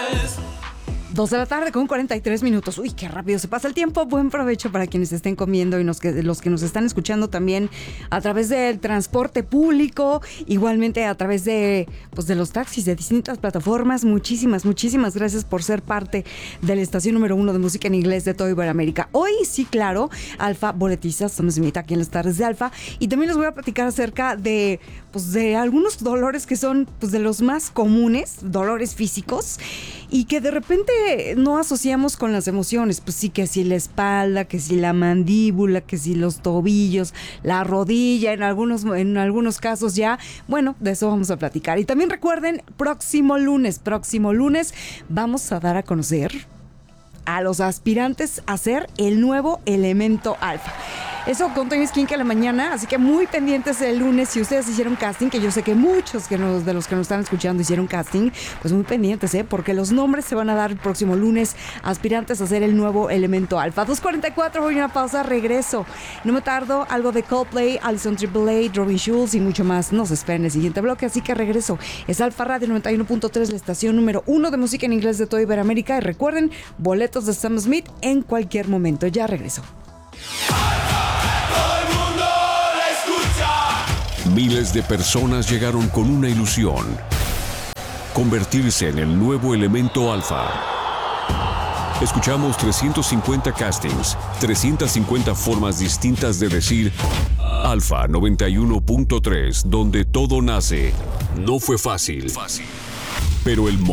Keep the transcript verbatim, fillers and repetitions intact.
Dos de la tarde con cuarenta y tres minutos. Uy, qué rápido se pasa el tiempo. Buen provecho para quienes estén comiendo y los que, los que nos están escuchando también a través del transporte público, igualmente a través de, pues, de los taxis de distintas plataformas. Muchísimas, muchísimas gracias por ser parte de la estación número uno de música en inglés de todo Iberoamérica. Hoy, sí, claro, Alfa Boletistas, estamos invitados aquí en las tardes de Alfa, y también les voy a platicar acerca de, pues, de algunos dolores que son, pues, de los más comunes, dolores físicos, y que de repente no asociamos con las emociones. Pues sí, que si la espalda, que si la mandíbula, que si los tobillos, la rodilla, en algunos, en algunos casos ya. Bueno, de eso vamos a platicar. Y también recuerden, próximo lunes, próximo lunes vamos a dar a conocer a los aspirantes a ser el nuevo elemento alfa. Eso con Toño Esquinca a la mañana, así que muy pendientes el lunes. Si ustedes hicieron casting, que yo sé que muchos que nos, de los que nos están escuchando hicieron casting, pues muy pendientes, ¿eh? Porque los nombres se van a dar el próximo lunes, aspirantes a ser el nuevo elemento alfa. dos cuarenta y cuatro, voy a una pausa, regreso. No me tardo, algo de Coldplay, Alison Triple A, Robin Schulz y mucho más. Nos esperen en el siguiente bloque, así que regreso. Es Alfa Radio noventa y uno punto tres, la estación número uno de música en inglés de toda Iberoamérica. Y recuerden, boletos de Sam Smith en cualquier momento. Ya regreso. Miles de personas llegaron con una ilusión: convertirse en el nuevo elemento alfa. Escuchamos trescientos cincuenta castings, trescientas cincuenta formas distintas de decir Alfa noventa y uno punto tres, donde todo nace. No fue fácil, fácil. Pero el